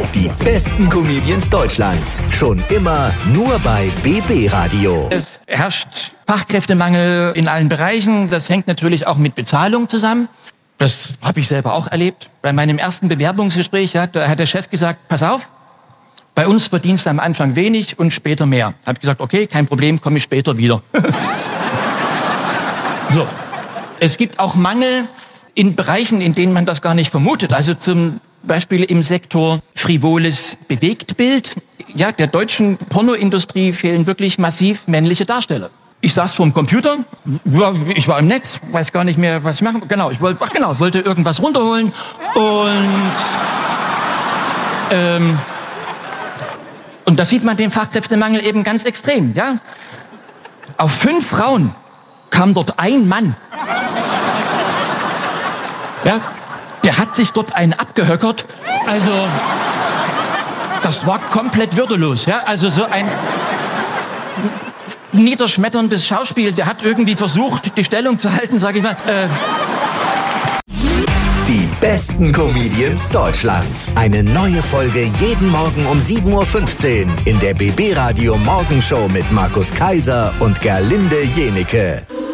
Die besten Comedians Deutschlands. Schon immer nur bei BB Radio. Es herrscht Fachkräftemangel in allen Bereichen. Das hängt natürlich auch mit Bezahlung zusammen. Das habe ich selber auch erlebt. Bei meinem ersten Bewerbungsgespräch da hat der Chef gesagt, pass auf, bei uns verdienst du am Anfang wenig und später mehr. Habe ich gesagt, okay, kein Problem, komme ich später wieder. So, es gibt auch Mangel in Bereichen, in denen man das gar nicht vermutet. Also zum Beispiel im Sektor frivoles Bewegtbild. Ja, der deutschen Pornoindustrie fehlen wirklich massiv männliche Darsteller. Ich saß vorm Computer, ich war im Netz, weiß gar nicht mehr, was ich machen. Genau, ich wollte irgendwas runterholen und da sieht man den Fachkräftemangel eben ganz extrem, ja? Auf 5 Frauen kam dort ein Mann. Ja, der hat sich dort einen abgehöckert. Also, das war komplett würdelos, ja? Also so ein niederschmetterndes Schauspiel, der hat irgendwie versucht, die Stellung zu halten, sag ich mal. Die besten Comedians Deutschlands. Eine neue Folge jeden Morgen um 7.15 Uhr in der BB Radio Morgenshow mit Markus Kaiser und Gerlinde Jenike.